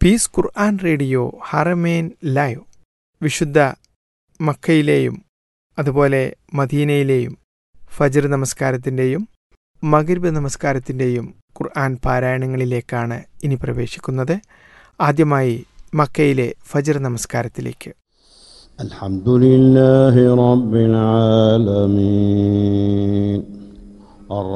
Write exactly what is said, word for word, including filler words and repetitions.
Piece ഖുർആൻ radio ഹറമേൻ live വിശുദ്ധ മക്കയിലെയും അതുപോലെ മദീനയിലെയും Fajr നമസ്കാരത്തിൻ്റെയും മഗ്രിബ് നമസ്കാരത്തിൻ്റെയും ഖുർആൻ പാരായണങ്ങളിലേക്കാണ് ഇനി പ്രവേശിക്കുന്നത്. ആദ്യമായി മക്കയിലെ ഫജ്ർ നമസ്കാരത്തിലേക്ക്. അൽഹംദുലില്ലാഹി റബ്ബിൽ ആലമീൻ.